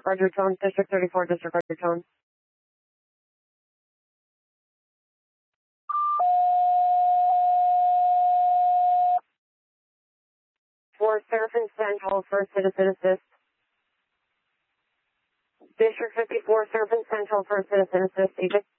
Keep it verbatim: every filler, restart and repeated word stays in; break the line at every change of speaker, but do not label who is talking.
Roger Tone, District thirty-four, District Roger Tone. For Seraphim Central, first citizen assist. District fifty-four, Seraphim Central, first citizen assist, agent.